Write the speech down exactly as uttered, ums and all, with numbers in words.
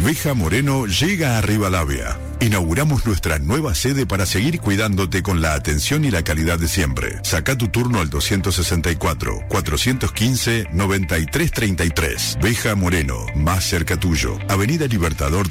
Veja Moreno llega a Rivadavia. Inauguramos nuestra nueva sede para seguir cuidándote con la atención y la calidad de siempre. Saca tu turno al doscientos sesenta y cuatro, cuatrocientos quince, noventa y tres treinta y tres. Veja Moreno, más cerca tuyo. Avenida Libertador